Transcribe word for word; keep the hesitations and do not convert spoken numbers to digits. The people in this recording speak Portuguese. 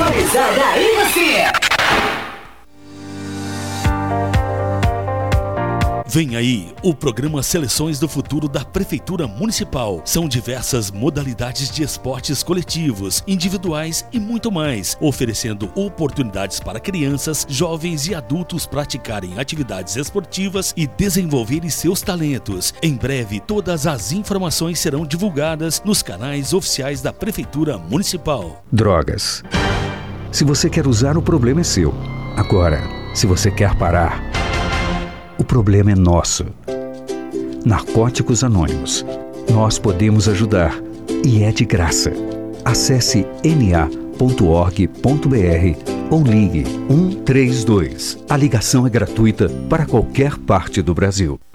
Sintonizada em você. Vem aí o programa Seleções do Futuro da Prefeitura Municipal. São diversas modalidades de esportes coletivos, individuais e muito mais, oferecendo oportunidades para crianças, jovens e adultos praticarem atividades esportivas e desenvolverem seus talentos. Em breve, todas as informações serão divulgadas nos canais oficiais da Prefeitura Municipal. Drogas. Se você quer usar, o problema é seu. Agora, se você quer parar, o problema é nosso. Narcóticos Anônimos. Nós podemos ajudar e é de graça. Acesse n a ponto org ponto b r ou ligue um três dois. A ligação é gratuita para qualquer parte do Brasil.